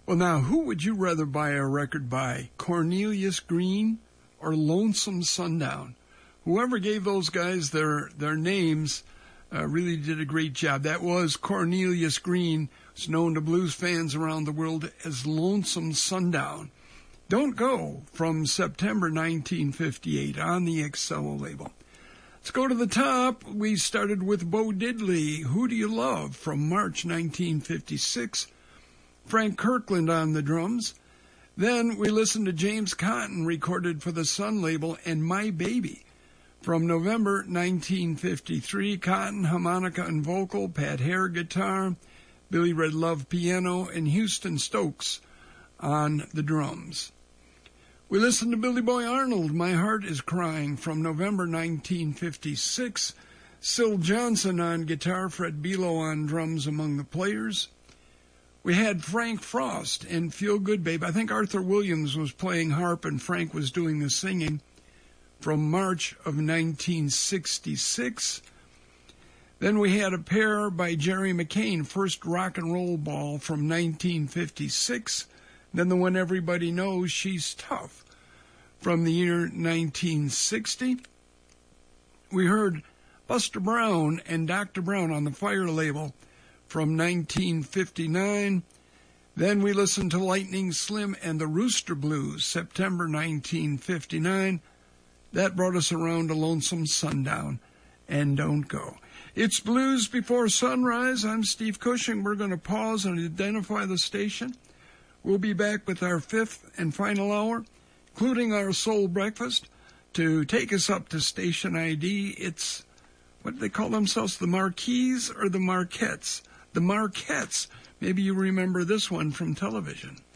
Well, now, who would you rather buy a record by, Cornelius Green or Lonesome Sundown? Whoever gave those guys their names really did a great job. That was Cornelius Green, who's known to blues fans around the world as Lonesome Sundown. Don't Go from September 1958 on the Excello label. Let's go to the top. We started with Bo Diddley, Who Do You Love, from March 1956. Frank Kirkland on the drums. Then we listened to James Cotton, recorded for the Sun label, and My Baby from November 1953. Cotton, harmonica and vocal, Pat Hare guitar, Billy Red Love piano, and Houston Stokes on the drums. We listened to Billy Boy Arnold, My Heart Is Crying from November 1956. Syl Johnson on guitar, Fred Belo on drums among the players. We had Frank Frost and Feel Good Babe. I think Arthur Williams was playing harp and Frank was doing the singing, from March of 1966. Then we had a pair by Jerry McCain, First Rock and Roll Ball from 1956. Then the one everybody knows, She's Tough, from the year 1960. We heard Buster Brown and Dr. Brown on the Fire label from 1959. Then we listened to Lightning Slim and the Rooster Blues, September 1959. That brought us around to Lonesome Sundown and Don't Go. It's Blues Before Sunrise. I'm Steve Cushing. We're going to pause and identify the station. We'll be back with our fifth and final hour, including our soul breakfast. To take us up to station ID, it's, what do they call themselves, the Marquees or the Marquettes? The Marquettes. Maybe you remember this one from television.